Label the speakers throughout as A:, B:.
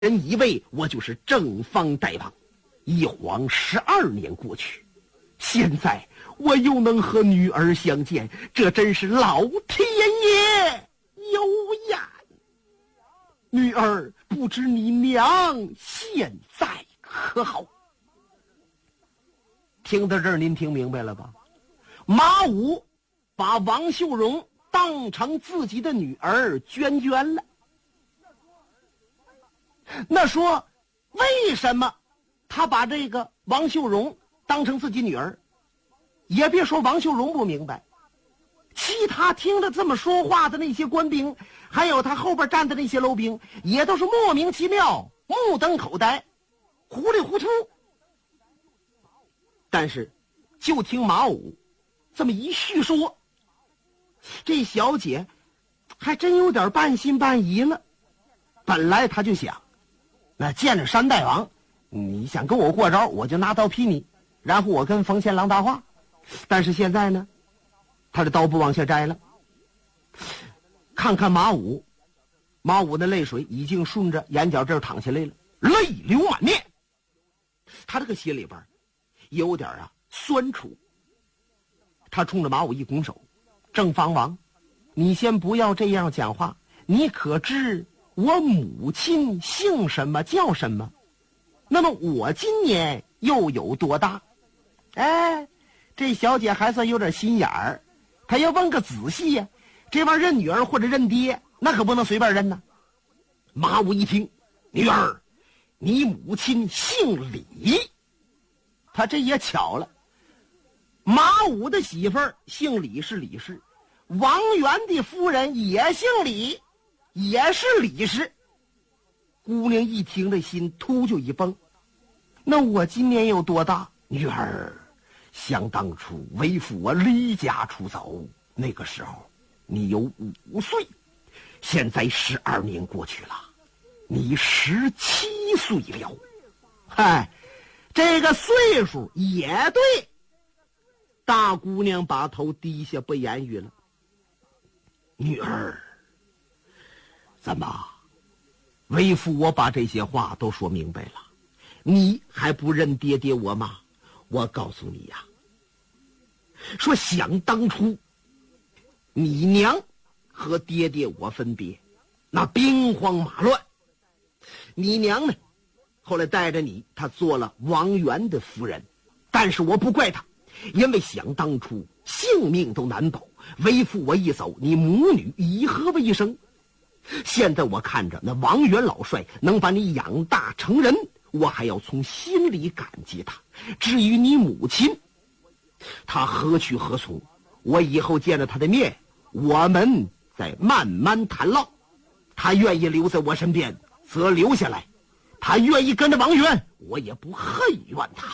A: 人以为我就是正方大王。一晃12年过去，现在我又能和女儿相见，这真是老天爷有眼。女儿，不知你娘现在可好？听到这儿，您听明白了吧？马武把王秀荣当成自己的女儿娟娟了。那说为什么他把这个王秀荣当成自己女儿？也别说王秀荣不明白，其他听着这么说话的那些官兵，还有他后边站的那些楼兵，也都是莫名其妙，目瞪口呆，糊里糊涂。但是就听马武这么一叙说，这小姐还真有点半信半疑了。本来他就想，那见着山大王，你想跟我过招，我就拿刀劈你，然后我跟冯仙郎搭话。但是现在呢，他的刀不往下摘了。看看马武，马武的泪水已经顺着眼角这儿淌下来了，泪流满面。他这个心里边有点酸楚。他冲着马武一拱手：“正方王，你先不要这样讲话，你可知我母亲姓什么叫什么？那么我今年又有多大？”哎，这小姐还算有点心眼儿，她要问个仔细呀。这玩意儿认女儿或者认爹，那可不能随便认呢。马武一听：“女儿，你母亲姓李。”他这也巧了，马武的媳妇儿姓李是李氏，王元的夫人也姓李，也是李氏。姑娘一听，这心突就一蹦。那我今年有多大？女儿，想当初为父我离家出走，那个时候你有5岁，现在12年过去了，你17岁了。嗨，这个岁数也对。大姑娘把头低下，不言语了。女儿，怎么为父我把这些话都说明白了，你还不认爹爹我吗？我告诉你呀，说想当初你娘和爹爹我分别，那兵荒马乱，你娘呢后来带着你，她做了王元的夫人。但是我不怪她，因为想当初性命都难保，为父我一走，你母女以何为生？现在我看着那王元老帅能把你养大成人，我还要从心里感激他。至于你母亲，她何去何从，我以后见了她的面，我们再慢慢谈唠。她愿意留在我身边，则留下来；她愿意跟着王元，我也不恨怨她。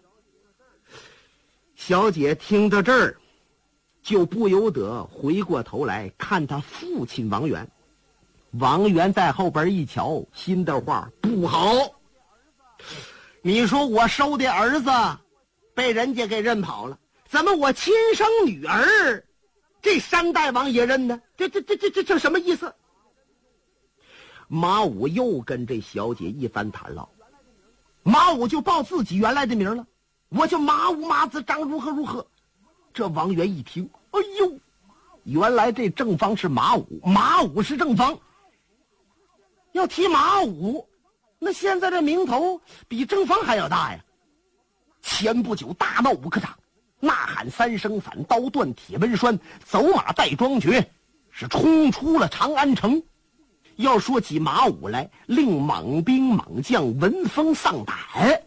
A: 小姐听到这儿，就不由得回过头来看她父亲王元。王元在后边一瞧，心的话不好。你说我收的儿子被人家给认跑了，怎么我亲生女儿这山大王也认呢？这什么意思？马武又跟这小姐一番谈唠，马武就报自己原来的名了，我叫马武，马子长如何如何。这王元一听，哎呦，原来这正方是马武，马武是正方。要提马武，那现在这名头比正方还要大呀。前不久大闹武科场，呐喊3声反，刀断铁门栓，走马带庄瘸，是冲出了长安城。要说起马武来，令莽兵莽将闻风丧胆。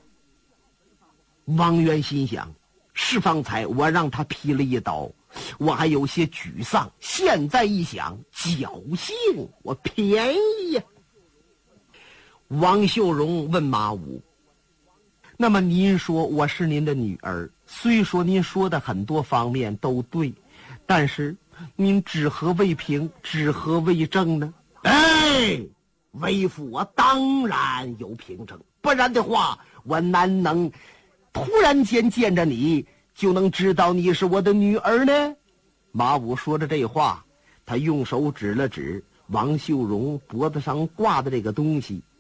A: 王元心想，是方才我让他劈了一刀，我还有些沮丧，现在一想，侥幸我便宜呀。王秀荣问马武：“那么您说我是您的女儿，虽说您说的很多方面都对，但是您指何为平，指何为正呢？”哎，为父我当然有凭证，不然的话，我难能突然间见着你就能知道你是我的女儿呢。马武说着这话，他用手指了指王秀荣脖子上挂的这个东西，